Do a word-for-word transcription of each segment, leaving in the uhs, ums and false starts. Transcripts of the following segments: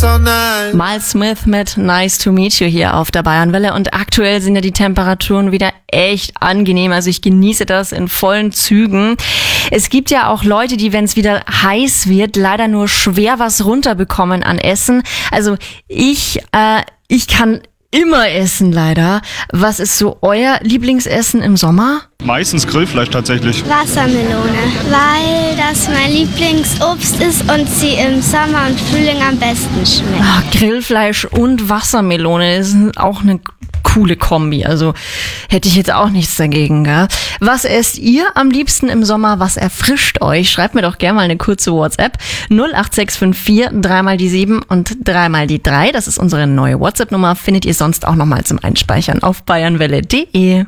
so nice. Miles Smith mit Nice to Meet You hier auf der Bayernwelle und aktuell sind ja die Temperaturen wieder echt angenehm, also ich genieße das in vollen Zügen. Es gibt ja auch Leute, die, wenn es wieder heiß wird, leider nur schwer was runterbekommen an Essen. Also ich, äh, ich kann immer essen leider. Was ist so euer Lieblingsessen im Sommer? Meistens Grillfleisch tatsächlich. Wassermelone, weil das mein Lieblingsobst ist und sie im Sommer und Frühling am besten schmeckt. Ach, Grillfleisch und Wassermelone ist auch eine coole Kombi. Also hätte ich jetzt auch nichts dagegen, gell? Was esst ihr am liebsten im Sommer? Was erfrischt euch? Schreibt mir doch gerne mal eine kurze WhatsApp. null acht sechs fünf vier, dreimal die sieben und dreimal die drei. Das ist unsere neue WhatsApp-Nummer. Findet ihr sonst auch nochmal zum Einspeichern auf bayernwelle punkt de.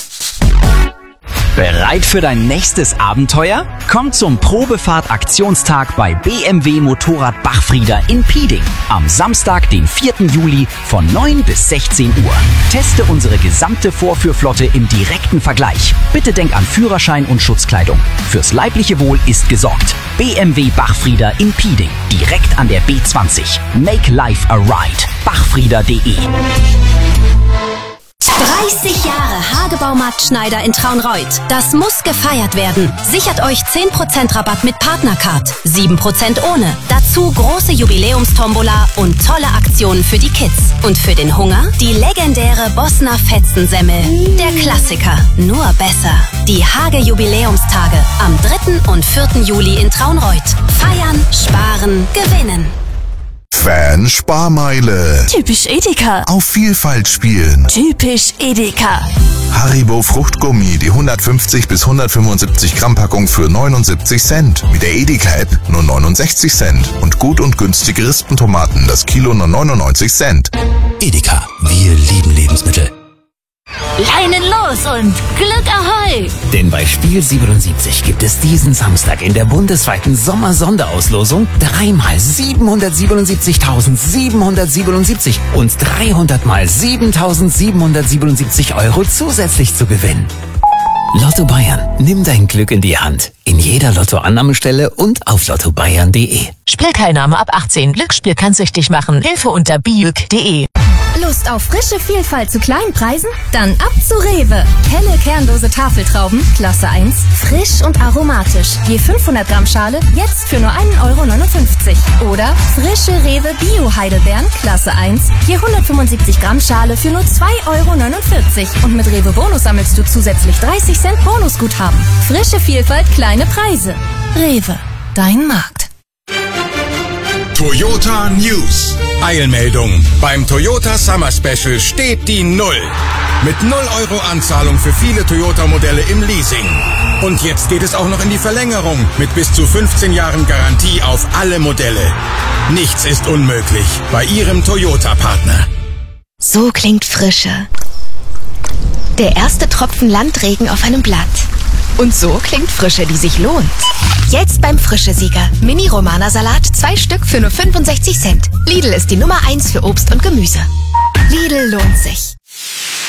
Bereit für dein nächstes Abenteuer? Komm zum Probefahrt-Aktionstag bei B M W Motorrad Bachfrieder in Pieding. Am Samstag, den vierten Juli von neun bis sechzehn Uhr. Teste unsere gesamte Vorführflotte im direkten Vergleich. Bitte denk an Führerschein und Schutzkleidung. Fürs leibliche Wohl ist gesorgt. B M W Bachfrieder in Pieding. Direkt an der B zwanzig. Make life a ride. bachfrieder punkt de. dreißig Jahre Hagebaumarkt Schneider in Traunreut. Das muss gefeiert werden. Sichert euch zehn Prozent Rabatt mit Partnercard, sieben Prozent ohne. Dazu große Jubiläumstombola und tolle Aktionen für die Kids. Und für den Hunger die legendäre Bossner Fetzensemmel. Der Klassiker, nur besser. Die Hage Jubiläumstage am dritten und vierten Juli in Traunreut. Feiern, sparen, gewinnen. Fan Sparmeile. Typisch Edeka. Auf Vielfalt spielen. Typisch Edeka. Haribo Fruchtgummi, die hundertfünfzig bis hundertfünfundsiebzig Gramm Packung für neunundsiebzig Cent. Mit der Edeka-App nur neunundsechzig Cent. Und gut und günstige Rispentomaten, das Kilo nur neunundneunzig Cent. Edeka, wir lieben Lebensmittel. Leinen los und Glück ahoi! Denn bei Spiel siebenundsiebzig gibt es diesen Samstag in der bundesweiten Sommer-Sonderauslosung dreimal siebenhundertsiebenundsiebzigtausendsiebenhundertsiebenundsiebzig und dreihundert mal siebentausendsiebenhundertsiebenundsiebzig Euro zusätzlich zu gewinnen. Lotto Bayern, nimm dein Glück in die Hand. In jeder Lottoannahmestelle und auf lotto bayern punkt de. Spielteilnahme ab achtzehn. Glücksspiel kann süchtig machen. Hilfe unter biuk punkt de. Lust auf frische Vielfalt zu kleinen Preisen? Dann ab zu Rewe. Helle kernlose Tafeltrauben, Klasse eins, frisch und aromatisch. Je fünfhundert Gramm Schale, jetzt für nur ein Euro neunundfünfzig. Oder frische Rewe Bio-Heidelbeeren, Klasse eins, je hundertfünfundsiebzig Gramm Schale für nur zwei Euro neunundvierzig. Und mit Rewe Bonus sammelst du zusätzlich dreißig Cent Bonusguthaben. Frische Vielfalt, kleine Preise. Rewe, dein Markt. Toyota News. Eilmeldung. Beim Toyota Summer Special steht die Null. Mit null Euro Anzahlung für viele Toyota-Modelle im Leasing. Und jetzt geht es auch noch in die Verlängerung mit bis zu fünfzehn Jahren Garantie auf alle Modelle. Nichts ist unmöglich bei Ihrem Toyota-Partner. So klingt Frische. Der erste Tropfen Landregen auf einem Blatt. Und so klingt Frische, die sich lohnt. Jetzt beim Frische-Sieger. Mini-Romana-Salat, zwei Stück für nur fünfundsechzig Cent. Lidl ist die Nummer eins für Obst und Gemüse. Lidl lohnt sich.